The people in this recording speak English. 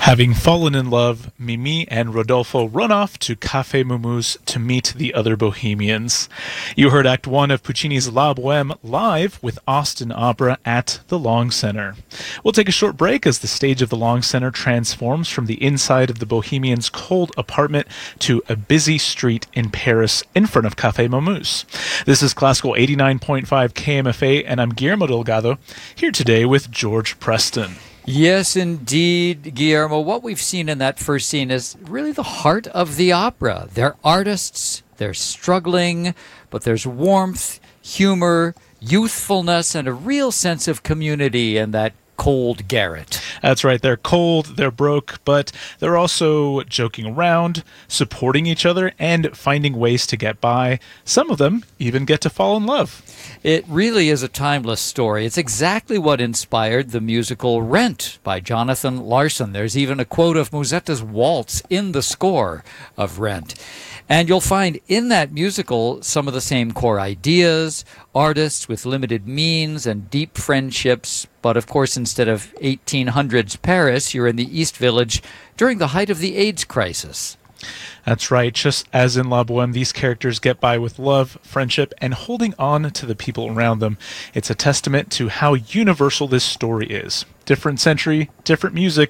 Having fallen in love, Mimi and Rodolfo run off to Café Momus to meet the other Bohemians. You heard Act 1 of Puccini's La Boheme live with Austin Opera at the Long Center. We'll take a short break as the stage of the Long Center transforms from the inside of the Bohemians' cold apartment to a busy street in Paris in front of Café Momus. This is Classical 89.5 KMFA, and I'm Guillermo Delgado, here today with George Preston. Yes, indeed, Guillermo. What we've seen in that first scene is really the heart of the opera. They're artists, they're struggling, but there's warmth, humor, youthfulness, and a real sense of community in that cold garret. That's right. They're cold, they're broke, but they're also joking around, supporting each other, and finding ways to get by. Some of them even get to fall in love. It really is a timeless story. It's exactly what inspired the musical Rent by Jonathan Larson. There's even a quote of Musetta's waltz in the score of Rent. And you'll find in that musical some of the same core ideas, artists with limited means and deep friendships. But of course, instead of 1800s Paris, you're in the East Village during the height of the AIDS crisis. That's right. Just as in La Boheme, these characters get by with love, friendship, and holding on to the people around them. It's a testament to how universal this story is. Different century, different music,